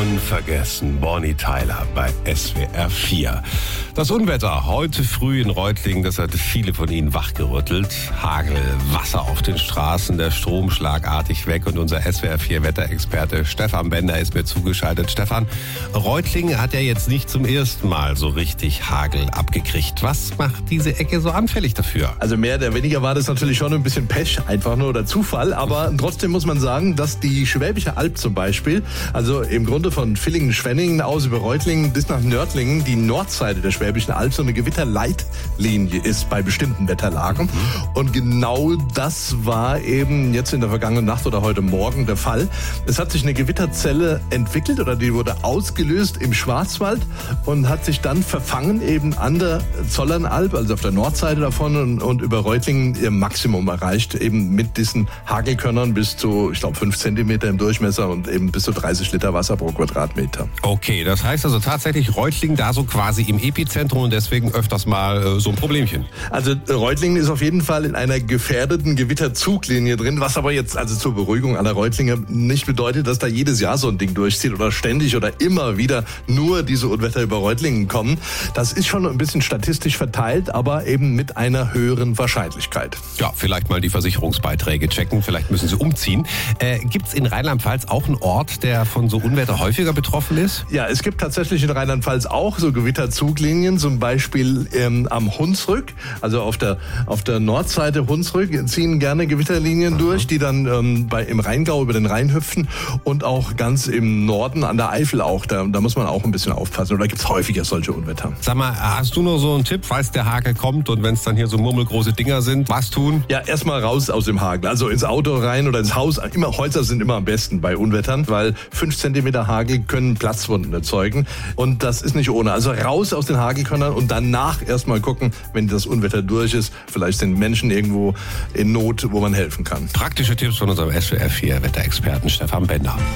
Unvergessen, Bonnie Tyler bei SWR 4. Das Unwetter heute früh in Reutlingen, das hat viele von Ihnen wachgerüttelt. Hagel, Wasser auf den Straßen, der Strom schlagartig weg und unser SWR 4 Wetterexperte Stefan Bender ist mir zugeschaltet. Stefan, Reutlingen hat ja jetzt nicht zum ersten Mal so richtig Hagel abgekriegt. Was macht diese Ecke so anfällig dafür? Also mehr oder weniger war das natürlich schon ein bisschen Pech, einfach nur oder Zufall. Aber trotzdem muss man sagen, dass die Schwäbische Alb zum Beispiel, also im Grunde von Villingen-Schwenningen aus über Reutlingen bis nach Nördlingen, die Nordseite der Schwäbischen Alb so eine Gewitterleitlinie ist bei bestimmten Wetterlagen. Und genau das war eben jetzt in der vergangenen Nacht oder heute Morgen der Fall. Es hat sich eine Gewitterzelle entwickelt oder die wurde ausgelöst im Schwarzwald und hat sich dann verfangen eben an der Zollernalb, also auf der Nordseite davon und über Reutlingen ihr Maximum erreicht, eben mit diesen Hagelkörnern bis zu, ich glaube, 5 Zentimeter im Durchmesser und eben bis zu 30 Liter Wasser pro Quadratmeter. Okay, das heißt also tatsächlich Reutlingen da so quasi im Epizentrum und deswegen öfters mal so ein Problemchen. Also Reutlingen ist auf jeden Fall in einer gefährdeten Gewitterzuglinie drin, was aber jetzt also zur Beruhigung aller Reutlinger nicht bedeutet, dass da jedes Jahr so ein Ding durchzieht oder ständig oder immer wieder nur diese Unwetter über Reutlingen kommen. Das ist schon ein bisschen statistisch verteilt, aber eben mit einer höheren Wahrscheinlichkeit. Ja, vielleicht mal die Versicherungsbeiträge checken, vielleicht müssen Sie umziehen. Gibt's in Rheinland-Pfalz auch einen Ort, der von so Unwetter häufiger betroffen ist? Ja, es gibt tatsächlich in Rheinland-Pfalz auch so Gewitterzuglinien, zum Beispiel am Hunsrück, also auf der Nordseite Hunsrück ziehen gerne Gewitterlinien durch, die dann im Rheingau über den Rhein hüpfen und auch ganz im Norden an der Eifel auch. Da muss man auch ein bisschen aufpassen. Oder gibt es häufiger solche Unwetter? Sag mal, hast du noch so einen Tipp, falls der Hagel kommt und wenn es dann hier so murmelgroße Dinger sind, was tun? Ja, erstmal raus aus dem Hagel, also ins Auto rein oder ins Haus. Häuser sind immer am besten bei Unwettern, weil 5 Zentimeter Hagel können Platzwunden erzeugen und das ist nicht ohne. Also raus aus den Hagelkörnern und danach erstmal gucken, wenn das Unwetter durch ist. Vielleicht sind Menschen irgendwo in Not, wo man helfen kann. Praktische Tipps von unserem SWR 4 Wetterexperten Stefan Bender.